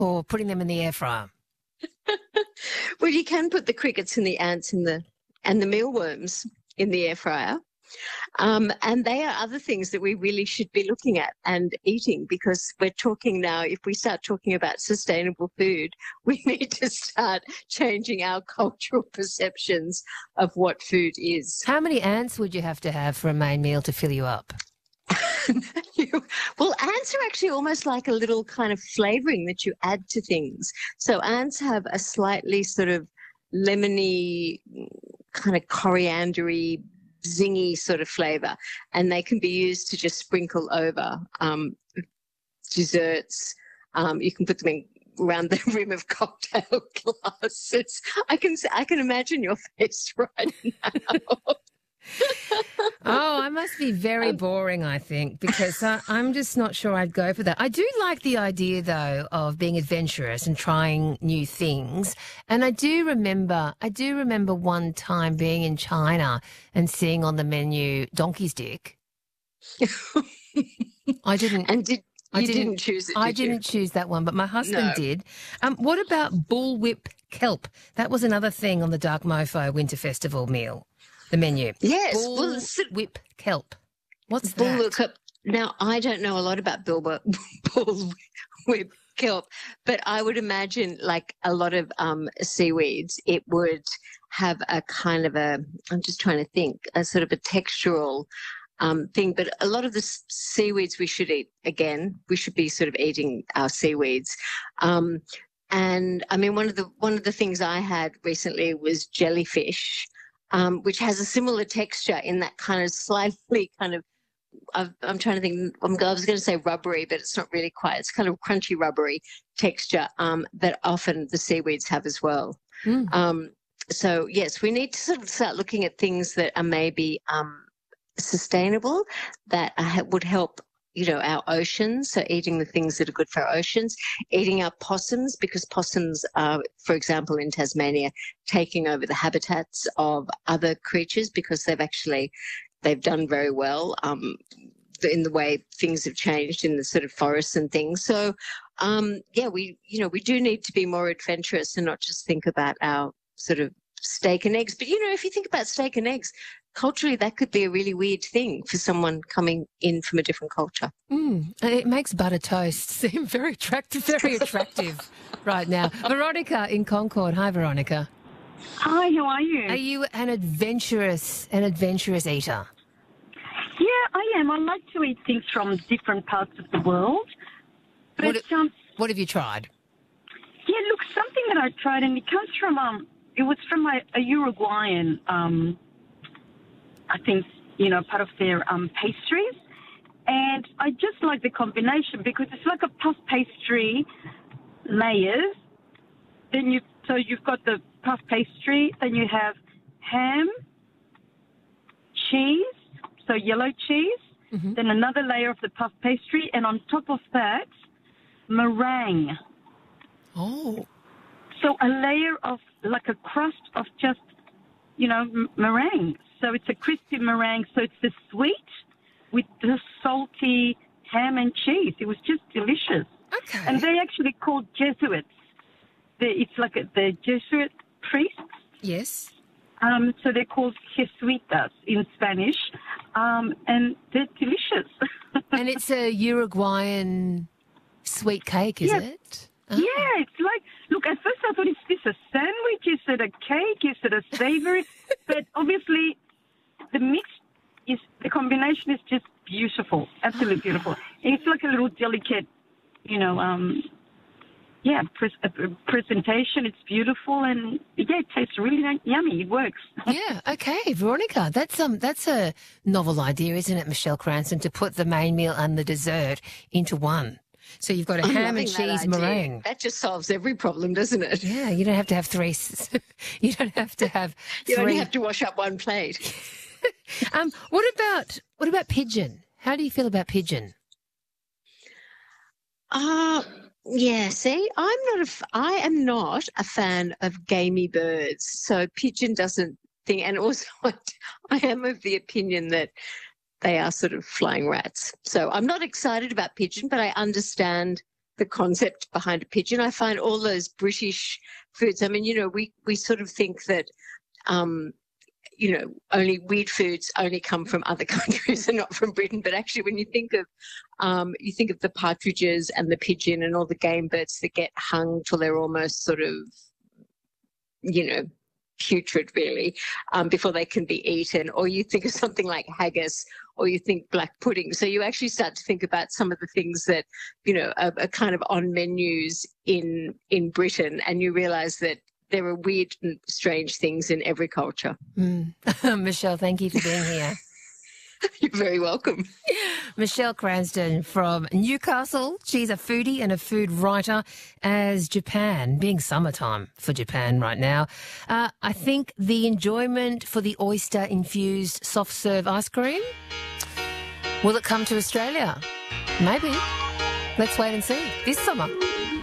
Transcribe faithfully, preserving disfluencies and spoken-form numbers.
or putting them in the air fryer? Well, you can put the crickets and the ants in the and the mealworms in the air fryer. Um, and they are other things that we really should be looking at and eating, because we're talking now, if we start talking about sustainable food, we need to start changing our cultural perceptions of what food is. How many ants would you have to have for a main meal to fill you up? Well, ants are actually almost like a little kind of flavouring that you add to things. So ants have a slightly sort of lemony, kind of coriandery, zingy sort of flavour, and they can be used to just sprinkle over um, desserts. Um, you can put them in around the rim of cocktail glasses. I can I can imagine your face right now. Oh, I must be very boring, I think, because I, I'm just not sure I'd go for that. I do like the idea, though, of being adventurous and trying new things. And I do remember, I do remember one time being in China and seeing on the menu donkey's dick. I didn't. And did I you didn't, didn't choose it? Did I didn't you? choose that one, but my husband No. did. Um, what about bullwhip kelp? That was another thing on the Dark Mofo Winter Festival meal. The menu. Yes. Bull Well, it's- whip kelp. What's Bull that? whip kelp. Now, I don't know a lot about Bilbo, bull whip kelp, but I would imagine, like a lot of um, seaweeds, it would have a kind of a, I'm just trying to think, a sort of a textural um, thing. But a lot of the s- seaweeds we should eat, again, we should be sort of eating our seaweeds. Um, and I mean, one of the one of the things I had recently was jellyfish. Um, which has a similar texture in that kind of slightly kind of, I've, I'm trying to think, I'm, I was going to say rubbery, but it's not really quite. It's kind of crunchy, rubbery texture um, that often the seaweeds have as well. Mm. Um, so, yes, we need to sort of start looking at things that are maybe um, sustainable, that are, would help, you know, our oceans. So eating the things that are good for our oceans, eating our possums, because possums are, for example, in Tasmania, taking over the habitats of other creatures because they've actually, they've done very well um, in the way things have changed in the sort of forests and things. So, um, yeah, we, you know, we do need to be more adventurous and not just think about our sort of steak and eggs. But, you know, if you think about steak and eggs, culturally, that could be a really weird thing for someone coming in from a different culture. Mm. It makes butter toast seem very attractive, very attractive right now. Veronica in Concord. Hi, Veronica. Hi, how are you? Are you an adventurous, an adventurous eater? Yeah, I am. I like to eat things from different parts of the world. But What, it sounds, what have you tried? yeah, look, something that I tried, and it comes from, um, it was from a, a Uruguayan, um, I think, you know, part of their um, pastries. And I just like the combination because it's like a puff pastry layers. Then you, so you've got the puff pastry, then you have ham, cheese, so yellow cheese, Mm-hmm. then another layer of the puff pastry, and on top of that, meringue. Oh. So a layer of, like a crust of just, you know, m- meringue. So it's a crispy meringue. So it's the sweet with the salty ham and cheese. It was just delicious. Okay. And they actually called Jesuits. They, it's like a, the Jesuit priests. Yes. Um, so they're called Jesuitas in Spanish. Um, and they're delicious. And it's a Uruguayan sweet cake, is Yes. it? Yeah, it's like, look, at first I thought, is this a sandwich? Is it a cake? Is it a savory? But obviously the mix is, the combination is just beautiful, absolutely beautiful. And it's like a little delicate, you know, um, yeah, pres- uh, presentation. It's beautiful and, yeah, it tastes really ni- yummy. It works. Yeah, okay, Veronica. That's um that's a novel idea, isn't it, Michelle Cranston, to put the main meal and the dessert into one. So you've got a I'm ham and loving that cheese idea. meringue. That just solves every problem, doesn't it? Yeah, you don't have to have three. s- You don't have to have You three. only have to wash up one plate. Um, what about what about pigeon? How do you feel about pigeon? Uh, yeah, see, I'm not a, f- I am not a fan of gamey birds. So pigeon doesn't think, and also I am of the opinion that they are sort of flying rats. So I'm not excited about pigeon, but I understand the concept behind a pigeon. I find all those British foods, I mean, you know, we, we sort of think that, um, you know, only weird foods only come from other countries and not from Britain. But actually, when you think of, um, you think of the partridges and the pigeon and all the game birds that get hung till they're almost sort of, you know, putrid really, um, before they can be eaten. Or you think of something like haggis, or you think black pudding. So you actually start to think about some of the things that, you know, are, are kind of on menus in in Britain, and you realise that there are weird and strange things in every culture. Mm. Michelle, thank you for being here. You're very welcome. Michelle Cranston from Newcastle. She's a foodie and a food writer. As Japan, being summertime for Japan right now, uh, I think the enjoyment for the oyster-infused soft-serve ice cream, will it come to Australia? Maybe. Let's wait and see this summer.